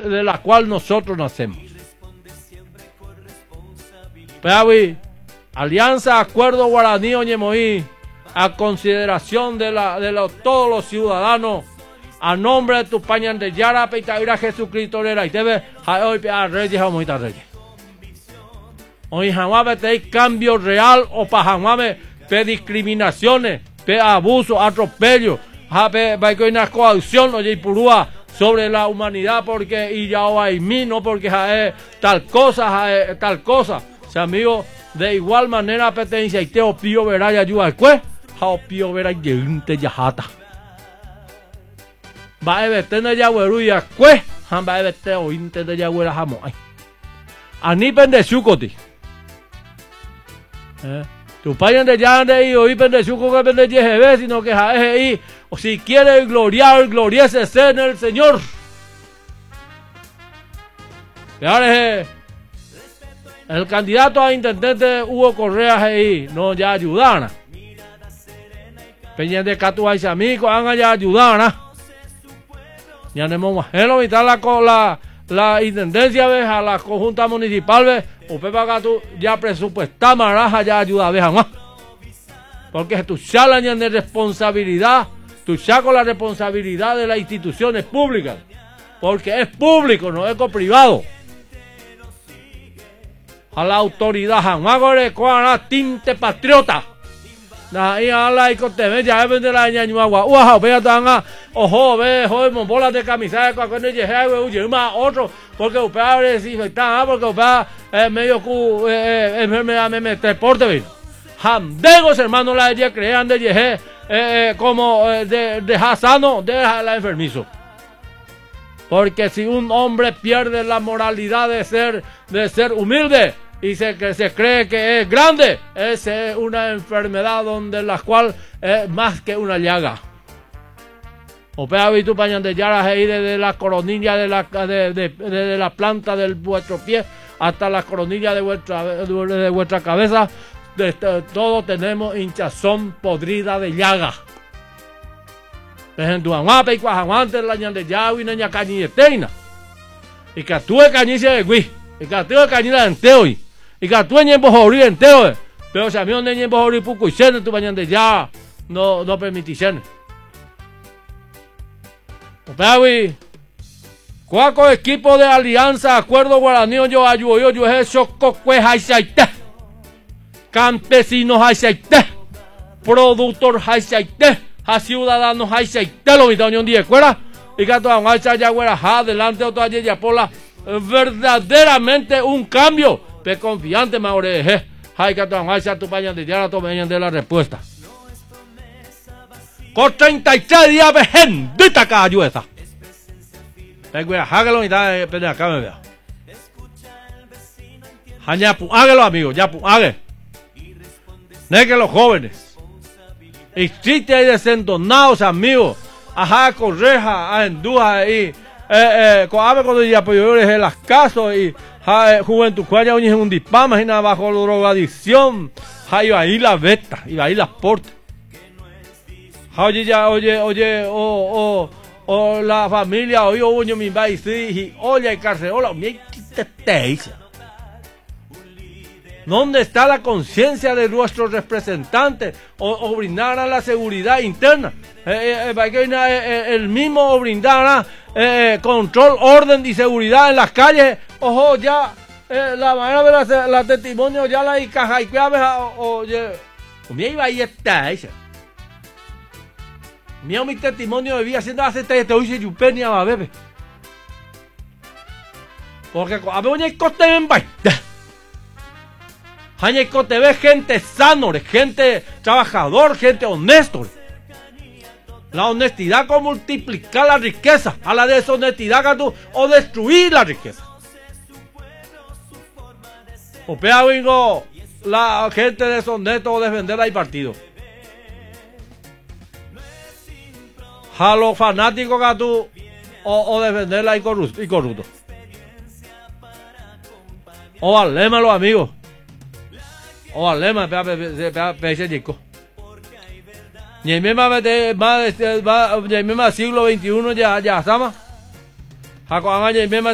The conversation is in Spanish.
de la cual nosotros nacemos. Peawi, Alianza Acuerdo Guaraní Oñemoí, a consideración de todos los ciudadanos, a nombre de tu pañan de Yara, Peitaira Jesucristo, y debe hoy a Reyes a Mojita Reyes. Hoy jamás te hay cambio real o para jamás pe discriminaciones, pe abuso, atropello, pe una coacción o purúa sobre la humanidad porque y ya hay mí, no porque tal cosa, tal cosa. O sea, amigo, de igual manera petencia y te opio verá ya ayuda el cue, ha opio verá yente ya jata. Va a ver tener ya güeru ya cue, han va a ver te ointe de ya güera jamo. Ani pende chukoti. Tu payan de ya de y hoy pende chuko que pende yehebe, sino que jae o si quiere gloriar, gloriésese en el Señor. Y ahora el candidato a intendente Hugo Correa ahí no ya ayudaron. Peña de Catu a amigo han ya ayudaron. Ya tenemos más la intendencia ve a la conjunta municipal ve o pepa Catu ya presupuesta maraja ya ayuda ve jamás. Porque tu chala de responsabilidad, tu chaco la responsabilidad de las instituciones públicas. Porque es público, no es privado. A la autoridad jamás con la tinte patriota. Ahí a la icoteme ya vende la ñañuagua. Wow, vea tanga. Ojo, ve, joder, bolas de camisa de cuando llegue huyema otro porque usted abre si está porque usted medio enfermedad me transporte bien. Hamdegos hermanos la ella crean de llegue como de sano de la enfermizo. Porque si un hombre pierde la moralidad de ser humilde y que se cree que es grande, esa es una enfermedad donde la cual es más que una llaga. O pea visto pañan de Yara ahí desde la coronilla de la planta de vuestro pie hasta la coronilla de vuestra cabeza, todos tenemos hinchazón podrida de llaga. Dejen tu aguante y cuajaguante la ñan de Yahweh y ña cañilleteina. Y que tú de cañice de gui, y que tú de cañilla de enteo y que tú en bojorí enteo. Pero si a mí no en bojorí puco y cene tu pañan de ya no permitisen. Peawi, cuaco equipo de Alianza Acuerdo Guaraní yo ayudo yo es choco cueja y saite. Campesinos hay saite. Productor hay saite. A ciudadanos hay saite lo mitad unión de escuela. Y que toda marcha ya güera adelante otra ya por la verdaderamente un cambio. Pe confiante me oreje. Hay que toda marcha tu pañan de ya la tomen de la respuesta. Con 33 días de gente cayo esa. Hágalo y da pena acá me vea. Hañapu, hágalo amigos, ya hágalo. No es que los jóvenes existen ahí desentonados amigos. Ajá, correja, a enduja ahí. Cuando ya apoyadores en las casas y juventud cuaya es un dispama y nada bajo la drogadicción. Iba ahí la veta, iba ahí las portas. Oye, ya, oye, la familia, oye, uño, mi país, y oye, el carcerola, mi te ¿dónde está la conciencia de nuestros representantes o brindarán la seguridad interna? El mismo brindará control, orden y seguridad en las calles. Ojo, ya, la manera de la testimonio, ya la caja y oye, mi iba ahí está esa. Mi testimonio de vida haciendo hace te hoy se yupenia va bebé. Porque a ver un coste en baile. Hay coste ve gente sano, gente trabajador, gente honesto. La honestidad con multiplicar la riqueza, a la deshonestidad que tú o destruir la riqueza. O pea vengo la gente deshonesta o defender al partido. A los fanáticos que tú o defenderla y corrupto. O al lema los amigos. O al lema ese chico. Y el mismo siglo XXI ya estamos.